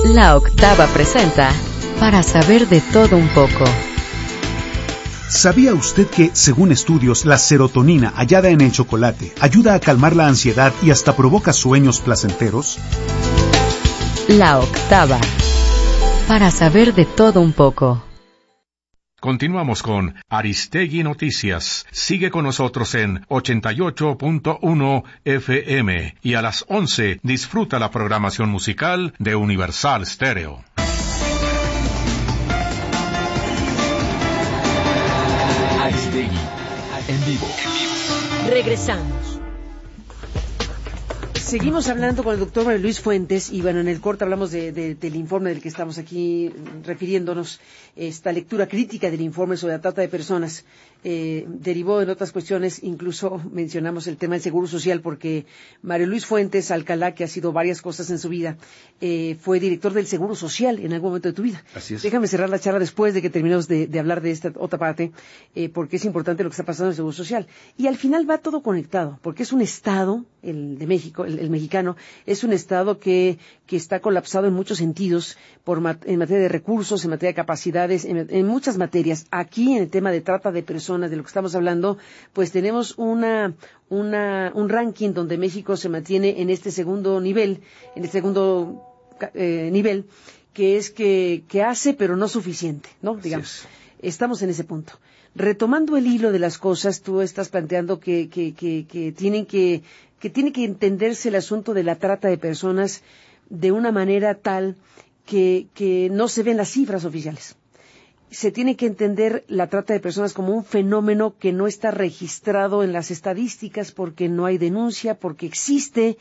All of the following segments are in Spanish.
La Octava presenta Para saber de todo un poco. ¿Sabía usted que, según estudios, la serotonina hallada en el chocolate ayuda a calmar la ansiedad y hasta provoca sueños placenteros? La Octava. Para saber de todo un poco. Continuamos con Aristegui Noticias. Sigue con nosotros en 88.1 FM y a las 11 disfruta la programación musical de Universal Stereo. Aristegui, en vivo. Regresamos. Seguimos hablando con el doctor Mario Luis Fuentes y bueno, en el corte hablamos del informe del que estamos aquí refiriéndonos, esta lectura crítica del informe sobre la trata de personas. Derivó en otras cuestiones, incluso mencionamos el tema del Seguro Social porque Mario Luis Fuentes Alcalá, que ha sido varias cosas en su vida, fue director del Seguro Social en algún momento de tu vida. Así es. Déjame cerrar la charla después de que terminemos de hablar de esta otra parte, porque es importante lo que está pasando en el Seguro Social. Y al final va todo conectado, porque es un Estado, el de México, el mexicano, es un Estado que está colapsado en muchos sentidos, en materia de recursos, en materia de capacidades, en muchas materias. Aquí, en el tema de trata de personas, de lo que estamos hablando, pues tenemos un ranking donde México se mantiene en este segundo nivel, que es que hace, pero no suficiente, ¿no? Digamos, estamos en ese punto. Retomando el hilo de las cosas, tú estás planteando que tiene que entenderse el asunto de la trata de personas de una manera tal que no se ven las cifras oficiales. Se tiene que entender la trata de personas como un fenómeno que no está registrado en las estadísticas porque no hay denuncia, porque existe,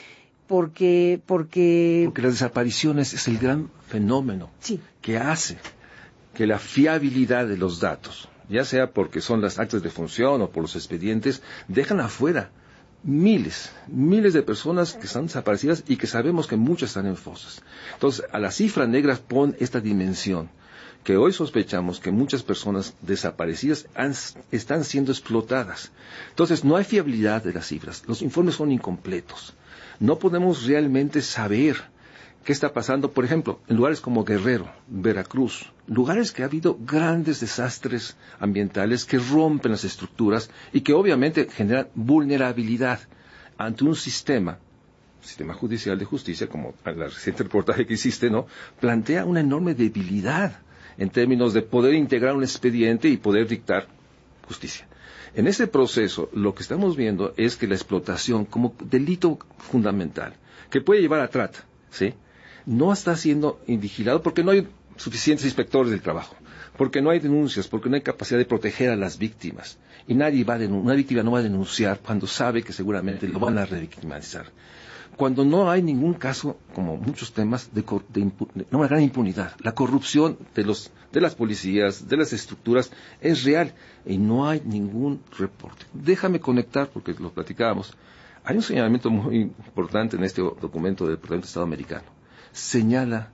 porque las desapariciones es el gran fenómeno que hace que la fiabilidad de los datos, ya sea porque son las actas de función o por los expedientes, dejan afuera miles de personas que están desaparecidas y que sabemos que muchas están en fosas. Entonces, a la cifra negra pon esta dimensión, que hoy sospechamos que muchas personas desaparecidas están siendo explotadas. Entonces, no hay fiabilidad de las cifras, los informes son incompletos. No podemos realmente saber qué está pasando, por ejemplo, en lugares como Guerrero, Veracruz, lugares que ha habido grandes desastres ambientales que rompen las estructuras y que obviamente generan vulnerabilidad ante un sistema judicial de justicia, como el reciente reportaje que hiciste, ¿no? Plantea una enorme debilidad en términos de poder integrar un expediente y poder dictar justicia. En este proceso, lo que estamos viendo es que la explotación como delito fundamental, que puede llevar a trata, ¿sí?, no está siendo vigilado porque no hay suficientes inspectores del trabajo, porque no hay denuncias, porque no hay capacidad de proteger a las víctimas. Y una víctima no va a denunciar cuando sabe que seguramente lo van a revictimizar. Cuando no hay ningún caso, como muchos temas, de una gran impunidad. La corrupción de las policías, de las estructuras, es real y no hay ningún reporte. Déjame conectar, porque lo platicábamos. Hay un señalamiento muy importante en este documento del Departamento de Estado americano. Señala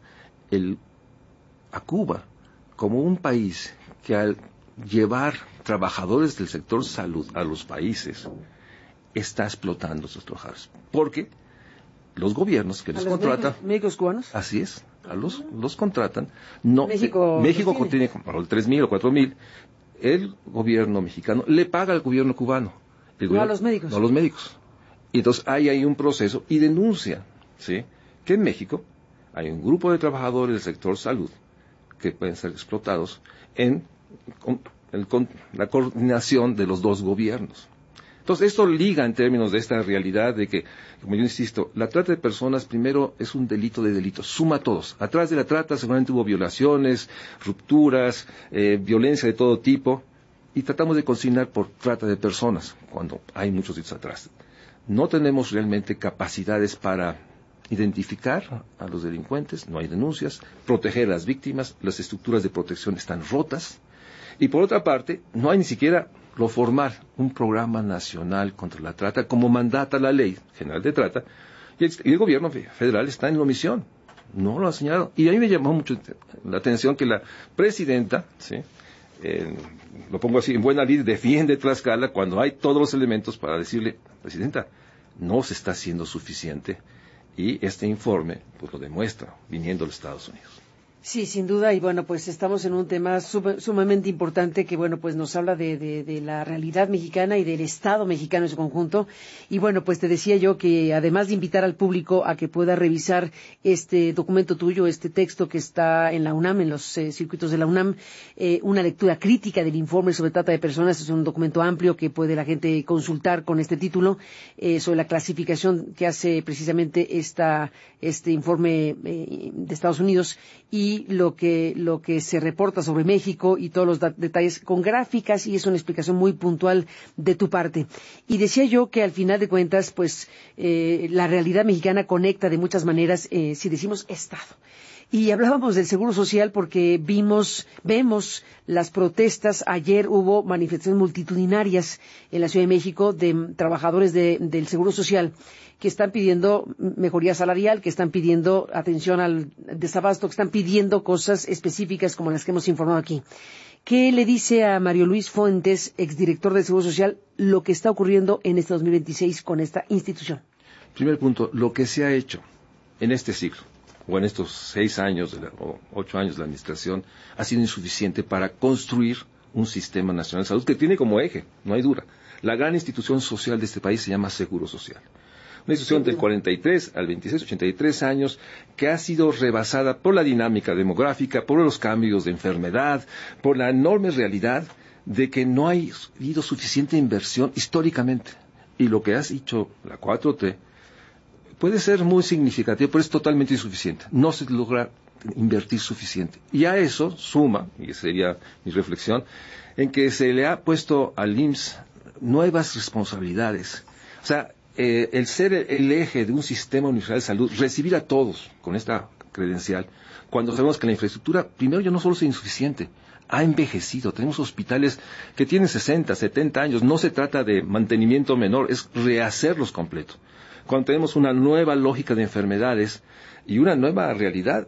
a Cuba como un país que al llevar trabajadores del sector salud a los países, está explotando a sus trabajadores. Porque los gobiernos que les contratan, médicos cubanos, así es, los contratan. No, México tiene como 3,000 o 4,000. El gobierno mexicano le paga al gobierno cubano. No a los médicos. No a los médicos. Y entonces hay un proceso y denuncia, ¿sí?, que en México hay un grupo de trabajadores del sector salud que pueden ser explotados con la coordinación de los dos gobiernos. Entonces, esto liga en términos de esta realidad de que, como yo insisto, la trata de personas primero es un delito de delitos, suma a todos. Atrás de la trata seguramente hubo violaciones, rupturas, violencia de todo tipo, y tratamos de consignar por trata de personas, cuando hay muchos delitos atrás. No tenemos realmente capacidades para identificar a los delincuentes, no hay denuncias, proteger a las víctimas, las estructuras de protección están rotas, y por otra parte, no hay ni siquiera lo formal, un programa nacional contra la trata, como mandata la Ley General de Trata, y el gobierno federal está en la omisión, no lo ha señalado. Y a mí me llamó mucho la atención que la presidenta, ¿sí?, lo pongo así, en buena lid, defiende Tlaxcala cuando hay todos los elementos para decirle, presidenta, no se está haciendo suficiente Y este informe pues lo demuestra, viniendo de los Estados Unidos. Sí, sin duda, y bueno, pues estamos en un tema sumamente importante que, bueno, pues nos habla de la realidad mexicana y del Estado mexicano en su conjunto. Y bueno, pues te decía yo que además de invitar al público a que pueda revisar este documento tuyo, este texto que está en la UNAM, en los circuitos de la UNAM, una lectura crítica del informe sobre trata de personas, es un documento amplio que puede la gente consultar con este título, sobre la clasificación que hace precisamente este informe de Estados Unidos y lo que se reporta sobre México y todos los detalles con gráficas, y es una explicación muy puntual de tu parte. Y decía yo que al final de cuentas, pues la realidad mexicana conecta de muchas maneras, si decimos Estado. Y hablábamos del Seguro Social porque vemos las protestas. Ayer hubo manifestaciones multitudinarias en la Ciudad de México de trabajadores del Seguro Social que están pidiendo mejoría salarial, que están pidiendo atención al desabasto, que están pidiendo cosas específicas como las que hemos informado aquí. ¿Qué le dice a Mario Luis Fuentes, exdirector del Seguro Social, lo que está ocurriendo en este 2026 con esta institución? Primer punto, lo que se ha hecho en este siglo, o en estos 6 años o 8 años de la administración, ha sido insuficiente para construir un sistema nacional de salud que tiene como eje, no hay duda, la gran institución social de este país se llama Seguro Social. Una institución del 43 al 26, 83 años, que ha sido rebasada por la dinámica demográfica, por los cambios de enfermedad, por la enorme realidad de que no ha habido suficiente inversión históricamente. Y lo que has dicho la 4T puede ser muy significativo, pero es totalmente insuficiente. No se logra invertir suficiente. Y a eso suma, y esa sería mi reflexión, en que se le ha puesto al IMSS nuevas responsabilidades. O sea, el ser el eje de un sistema universal de salud, recibir a todos con esta credencial, cuando sabemos que la infraestructura, primero ya no solo es insuficiente, ha envejecido. Tenemos hospitales que tienen 60, 70 años, no se trata de mantenimiento menor, es rehacerlos completo. Cuando tenemos una nueva lógica de enfermedades y una nueva realidad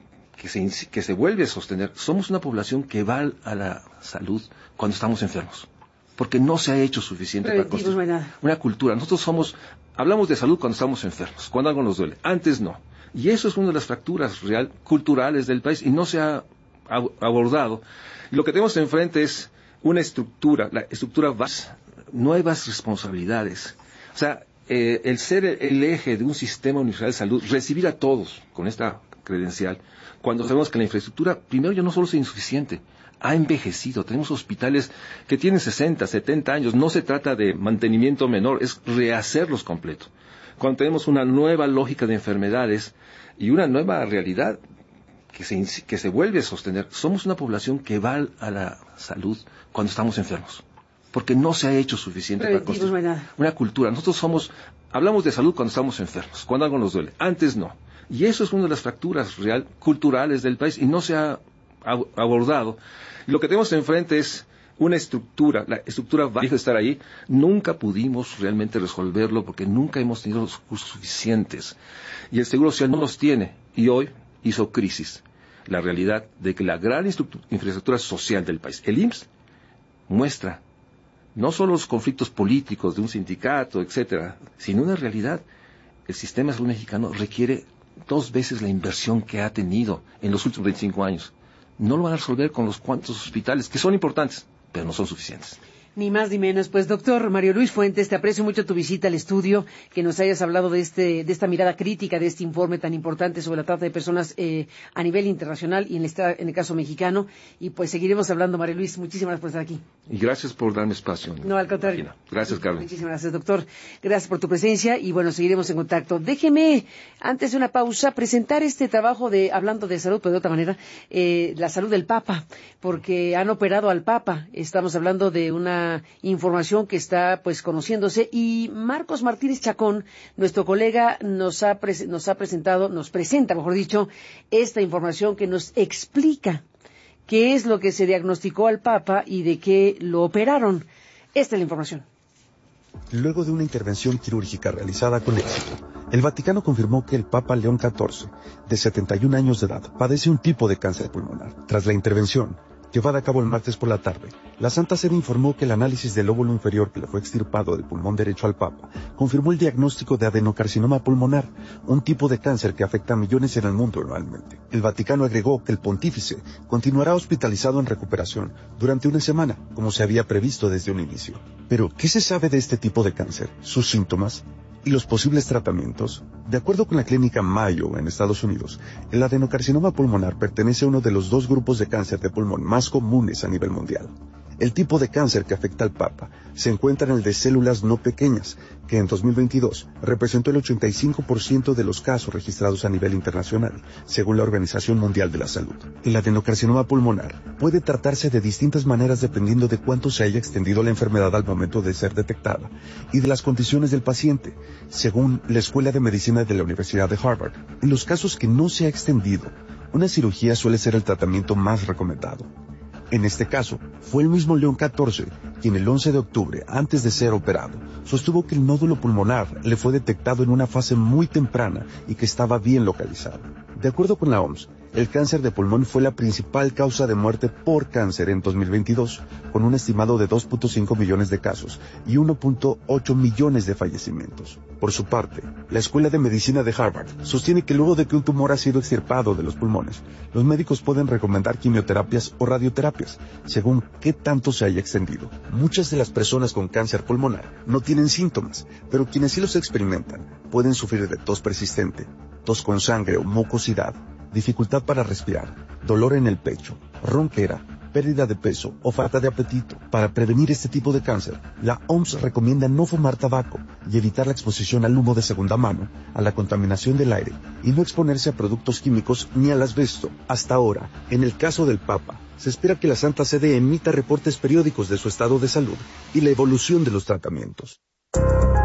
que se vuelve a sostener, somos una población que va a la salud cuando estamos enfermos. Porque no se ha hecho suficiente para construir una cultura. Nosotros hablamos de salud cuando estamos enfermos, cuando algo nos duele. Antes no. Y eso es una de las fracturas culturales del país y no se ha abordado. Lo que tenemos enfrente es una estructura, la estructura básica, nuevas responsabilidades. O sea, el ser el eje de un sistema universal de salud, recibir a todos con esta credencial, cuando sabemos que la infraestructura, primero ya no solo es insuficiente, ha envejecido. Tenemos hospitales que tienen 60, 70 años. No se trata de mantenimiento menor, es rehacerlos completo. Cuando tenemos una nueva lógica de enfermedades y una nueva realidad que se vuelve a sostener, somos una población que va a la salud cuando estamos enfermos. Porque no se ha hecho suficiente para construir una cultura. Nosotros hablamos de salud cuando estamos enfermos, cuando algo nos duele. Antes no. Y eso es una de las fracturas culturales del país y no se ha abordado. Lo que tenemos enfrente es una estructura, la estructura va a estar ahí. Nunca pudimos realmente resolverlo porque nunca hemos tenido los recursos suficientes. Y el Seguro Social no los tiene. Y hoy hizo crisis la realidad de que la gran infraestructura social del país, el IMSS, muestra no solo los conflictos políticos de un sindicato, etcétera, sino una realidad. El sistema de salud mexicano requiere 2 veces la inversión que ha tenido en los últimos 25 años. No lo van a resolver con los cuantos hospitales, que son importantes, pero no son suficientes. Ni más ni menos. Pues, doctor Mario Luis Fuentes, te aprecio mucho tu visita al estudio, que nos hayas hablado de esta mirada crítica, de este informe tan importante sobre la trata de personas a nivel internacional y en el caso mexicano. Y pues seguiremos hablando, Mario Luis. Muchísimas gracias por estar aquí. Y gracias por darme espacio. No, al contrario. Gracias, Carmen. Muchísimas gracias, doctor. Gracias por tu presencia y bueno, seguiremos en contacto. Déjeme, antes de una pausa, presentar este trabajo hablando de salud, pero de otra manera, la salud del Papa, porque han operado al Papa. Estamos hablando de una información que está pues conociéndose y Marcos Martínez Chacón, nuestro colega, nos presenta, mejor dicho, esta información que nos explica qué es lo que se diagnosticó al Papa y de qué lo operaron. Esta es la información. Luego de una intervención quirúrgica realizada con éxito, el Vaticano confirmó que el Papa León XIV, de 71 años de edad, padece un tipo de cáncer pulmonar. Tras la intervención, llevada a cabo el martes por la tarde, la Santa Sede informó que el análisis del lóbulo inferior que le fue extirpado del pulmón derecho al Papa confirmó el diagnóstico de adenocarcinoma pulmonar, un tipo de cáncer que afecta a millones en el mundo anualmente. El Vaticano agregó que el pontífice continuará hospitalizado en recuperación durante una semana, como se había previsto desde un inicio. Pero, ¿qué se sabe de este tipo de cáncer? ¿Sus síntomas? ¿Y los posibles tratamientos? De acuerdo con la clínica Mayo en Estados Unidos, el adenocarcinoma pulmonar pertenece a uno de los 2 grupos de cáncer de pulmón más comunes a nivel mundial. El tipo de cáncer que afecta al Papa se encuentra en el de células no pequeñas, que en 2022 representó el 85% de los casos registrados a nivel internacional, según la Organización Mundial de la Salud. El adenocarcinoma pulmonar puede tratarse de distintas maneras dependiendo de cuánto se haya extendido la enfermedad al momento de ser detectada y de las condiciones del paciente, según la Escuela de Medicina de la Universidad de Harvard. En los casos que no se ha extendido, una cirugía suele ser el tratamiento más recomendado. En este caso, fue el mismo León XIV quien el 11 de octubre, antes de ser operado, sostuvo que el nódulo pulmonar le fue detectado en una fase muy temprana y que estaba bien localizado. De acuerdo con la OMS, el cáncer de pulmón fue la principal causa de muerte por cáncer en 2022, con un estimado de 2.5 millones de casos y 1.8 millones de fallecimientos. Por su parte, la Escuela de Medicina de Harvard sostiene que luego de que un tumor ha sido extirpado de los pulmones, los médicos pueden recomendar quimioterapias o radioterapias, según qué tanto se haya extendido. Muchas de las personas con cáncer pulmonar no tienen síntomas, pero quienes sí los experimentan pueden sufrir de tos persistente, tos con sangre o mucosidad, dificultad para respirar, dolor en el pecho, ronquera, pérdida de peso o falta de apetito. Para prevenir este tipo de cáncer, la OMS recomienda no fumar tabaco y evitar la exposición al humo de segunda mano, a la contaminación del aire y no exponerse a productos químicos ni al asbesto. Hasta ahora, en el caso del Papa, se espera que la Santa Sede emita reportes periódicos de su estado de salud y la evolución de los tratamientos.